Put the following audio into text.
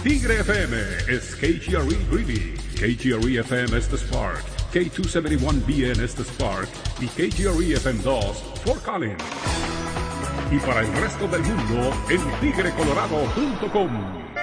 Tigre FM is KGRE Greeley, KGRE FM es The Spark, K271BN es The Spark y KGRE FM2 Fort Collins. Y para el resto del mundo en tigrecolorado.com.